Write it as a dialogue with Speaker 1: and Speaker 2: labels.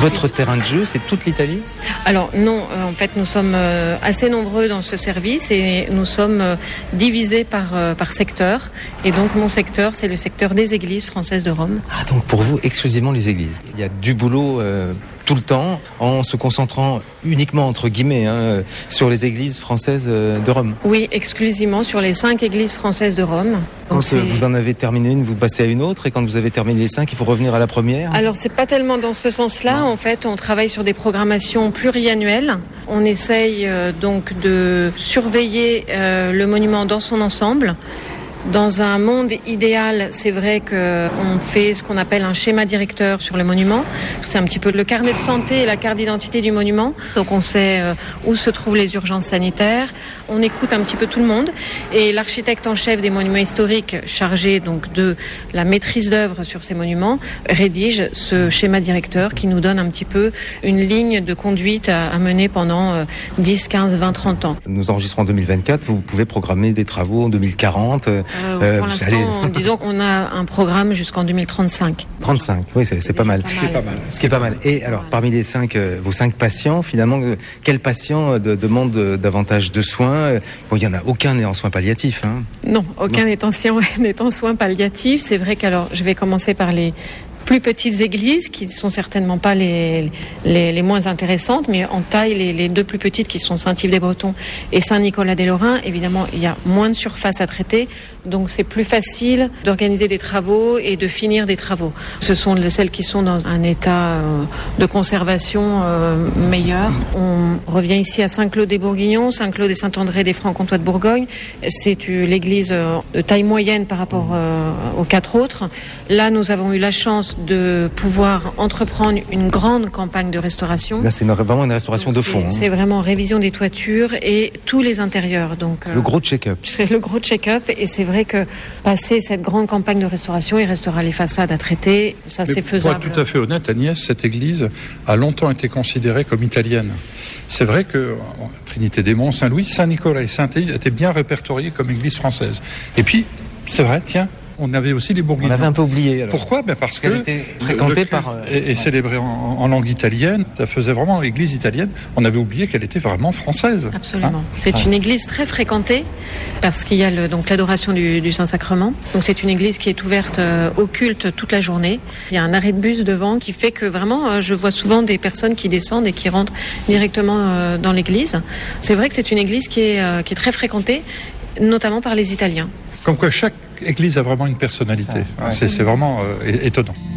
Speaker 1: Votre terrain de jeu, c'est toute l'Italie ?
Speaker 2: Alors non, en fait nous sommes assez nombreux dans ce service et nous sommes divisés par secteur. Et donc mon secteur, c'est le secteur des églises françaises de Rome.
Speaker 1: Ah, donc pour vous, exclusivement les églises. Il y a du boulot tout le temps, en se concentrant uniquement, entre guillemets, sur les églises françaises de Rome.
Speaker 2: Oui, exclusivement sur les 5 églises françaises de Rome.
Speaker 1: Quand vous en avez terminé une, vous passez à une autre, et quand vous avez terminé les 5, il faut revenir à la première ?
Speaker 2: Alors c'est pas tellement dans ce sens-là. En fait, on travaille sur des programmations pluriannuelles. On essaye donc de surveiller le monument dans son ensemble. Dans un monde idéal, c'est vrai qu'on fait ce qu'on appelle un schéma directeur sur le monument. C'est un petit peu le carnet de santé et la carte d'identité du monument. Donc on sait où se trouvent les urgences sanitaires. On écoute un petit peu tout le monde. Et l'architecte en chef des monuments historiques, chargé donc de la maîtrise d'œuvre sur ces monuments, rédige ce schéma directeur qui nous donne un petit peu une ligne de conduite à mener pendant 10, 15, 20, 30 ans.
Speaker 1: Nous enregistrons en 2024. Vous pouvez programmer des travaux en 2040.
Speaker 2: Pour l'instant, disons qu'on a un programme jusqu'en 2035.
Speaker 1: 35, oui, c'est pas mal. Ce qui est pas mal. Et alors, parmi les vos 5 patients, finalement, quels patients demandent davantage de soins ? Bon, il y en a aucun n'est en soins palliatifs.
Speaker 2: Non, aucun n'est en soins palliatifs. C'est vrai qu'alors, je vais commencer par les plus petites églises qui sont certainement pas les moins intéressantes, mais en taille les 2 plus petites qui sont Saint-Yves-des-Bretons et Saint-Nicolas-des-Lorrains. Évidemment, il y a moins de surface à traiter, donc c'est plus facile d'organiser des travaux et de finir des travaux. Ce sont celles qui sont dans un état de conservation meilleur. On revient ici à Saint-Claude-des-Bourguignons, Saint-Claude et Saint-André des Francs-Comtois de Bourgogne. C'est l'église de taille moyenne par rapport aux 4 autres. Là, nous avons eu la chance de pouvoir entreprendre une grande campagne de restauration.
Speaker 1: Là, c'est vraiment une restauration de fond.
Speaker 2: C'est vraiment révision des toitures et tous les intérieurs. Donc,
Speaker 1: c'est le gros check-up.
Speaker 2: C'est le gros check-up et c'est vrai que passer cette grande campagne de restauration, il restera les façades à traiter. Ça, c'est faisable.
Speaker 3: Pour être tout à fait honnête, Agnès, cette église a longtemps été considérée comme italienne. C'est vrai que Trinité-des-Monts, Saint-Louis, Saint-Nicolas et Saint-Étienne étaient bien répertoriés comme église française. Et puis, c'est vrai, tiens, on avait aussi les Bourguignons.
Speaker 1: On avait un peu oublié. Alors.
Speaker 3: Pourquoi ? Parce que
Speaker 1: était fréquentée par
Speaker 3: et célébrée en langue italienne. Ça faisait vraiment église italienne. On avait oublié qu'elle était vraiment française.
Speaker 2: Absolument. C'est une église très fréquentée parce qu'il y a donc l'adoration du Saint-Sacrement. Donc c'est une église qui est ouverte au culte toute la journée. Il y a un arrêt de bus devant qui fait que vraiment je vois souvent des personnes qui descendent et qui rentrent directement dans l'église. C'est vrai que c'est une église qui est très fréquentée, notamment par les Italiens.
Speaker 3: Comme quoi chaque église a vraiment une personnalité. C'est vraiment étonnant.